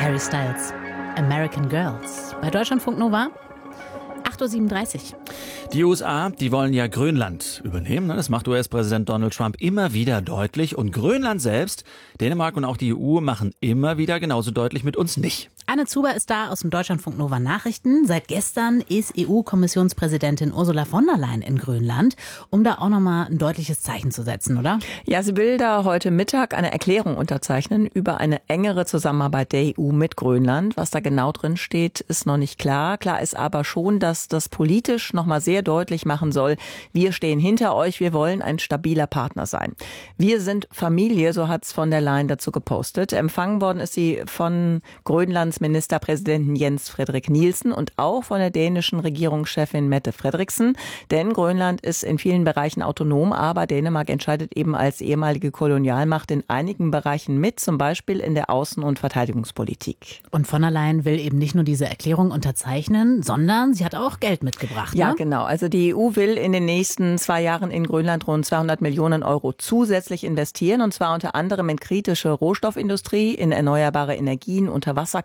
Harry Styles, American Girls. Bei Deutschlandfunk Nova, 8.37 Uhr. Die USA, die wollen ja Grönland übernehmen. Das macht US-Präsident Donald Trump immer wieder deutlich. Und Grönland selbst, Dänemark und auch die EU machen immer wieder genauso deutlich mit uns nicht. Anne Zuber ist da aus dem Deutschlandfunk Nova Nachrichten. Seit gestern ist EU-Kommissionspräsidentin Ursula von der Leyen in Grönland, um da auch nochmal ein deutliches Zeichen zu setzen, oder? Ja, sie will da heute Mittag eine Erklärung unterzeichnen über eine engere Zusammenarbeit der EU mit Grönland. Was da genau drin steht, ist noch nicht klar. Klar ist aber schon, dass das politisch nochmal sehr deutlich machen soll, wir stehen hinter euch, wir wollen ein stabiler Partner sein. Wir sind Familie, so hat's von der Leyen dazu gepostet. Empfangen worden ist sie von Grönlands Ministerpräsidenten Jens Frederik Nielsen und auch von der dänischen Regierungschefin Mette Frederiksen. Denn Grönland ist in vielen Bereichen autonom, aber Dänemark entscheidet eben als ehemalige Kolonialmacht in einigen Bereichen mit, zum Beispiel in der Außen- und Verteidigungspolitik. Und von der Leyen will eben nicht nur diese Erklärung unterzeichnen, sondern sie hat auch Geld mitgebracht. Ja, ne? genau. Also die EU will in den nächsten 2 Jahren in Grönland rund 200 Millionen Euro zusätzlich investieren, und zwar unter anderem in kritische Rohstoffindustrie, in erneuerbare Energien, Unterwasserkraft